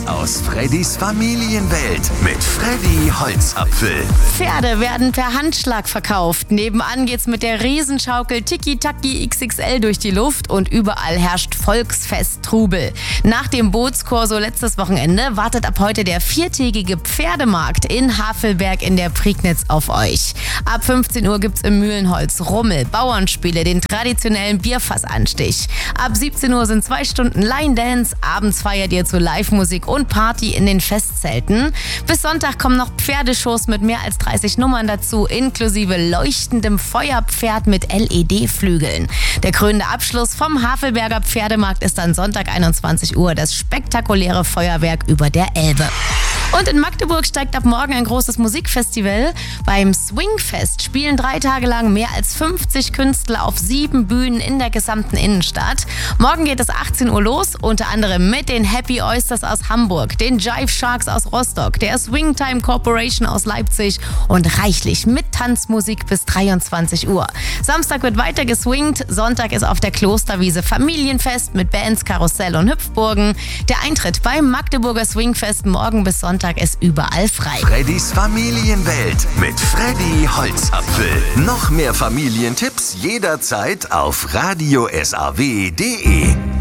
aus Freddys Familienwelt mit Freddy Holzapfel. Pferde werden per Handschlag verkauft. Nebenan geht's mit der Riesenschaukel Tiki-Taki XXL durch die Luft und überall herrscht Volksfest-Trubel. Nach dem Bootskorso letztes Wochenende wartet ab heute der viertägige Pferdemarkt in Havelberg in der Prignitz auf euch. Ab 15 Uhr gibt's im Mühlenholz Rummel, Bauernspiele, den traditionellen Bierfassanstich. Ab 17 Uhr sind 2 Stunden Line Dance, abends feiert ihr zu Live-Musik und Party in den Festzelten. Bis Sonntag kommen noch Pferdeshows mit mehr als 30 Nummern dazu, inklusive leuchtendem Feuerpferd mit LED-Flügeln. Der krönende Abschluss vom Havelberger Pferdemarkt ist dann Sonntag 21 Uhr, das spektakuläre Feuerwerk über der Elbe. Und in Magdeburg steigt ab morgen ein großes Musikfestival. Beim Swingfest spielen 3 Tage lang mehr als 50 Künstler auf 7 Bühnen in der gesamten Innenstadt. Morgen geht es 18 Uhr los, unter anderem mit den Happy Oysters aus Hamburg, den Jive Sharks aus Rostock, der Swingtime Corporation aus Leipzig und reichlich mit Tanzmusik bis 23 Uhr. Samstag wird weiter geswingt, Sonntag ist auf der Klosterwiese Familienfest mit Bands, Karussell und Hüpfburgen. Der Eintritt beim Magdeburger Swingfest morgen bis Sonntag ist überall frei. Freddys Familienwelt mit Freddy Holzapfel. Noch mehr Familientipps jederzeit auf radiosaw.de.